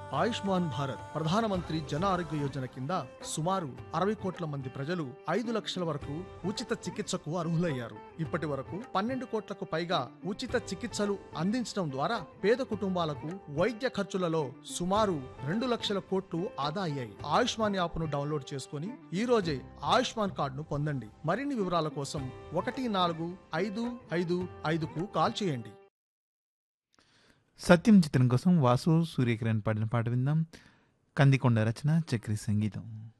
ఆయుష్మాన్ భారత్ ప్రధానమంత్రి జన ఆరోగ్య యోజన కింద సుమారు 60 కోట్ల మంది ప్రజలు 5 లక్షల వరకు ఉచిత చికిత్సకు అర్హులయ్యారు. ఇప్పటి వరకు 12 కోట్లకు పైగా ఉచిత చికిత్సలు అందించడం ద్వారా పేద కుటుంబాలకు వైద్య ఖర్చులలో సుమారు 2 లక్షల కోట్లు ఆదా అయ్యాయి. ఆయుష్మాన్ యాప్ను డౌన్లోడ్ చేసుకుని ఈ రోజే ఆయుష్మాన్ కార్డును పొందండి. మరిన్ని వివరాల కోసం 14555కు కాల్ చేయండి. సత్యం చిత్రం కోసం వాసు సూర్యకిరణ్ పాడిన పాట విందాం. కందికొండ రచన, చక్రి సంగీతం.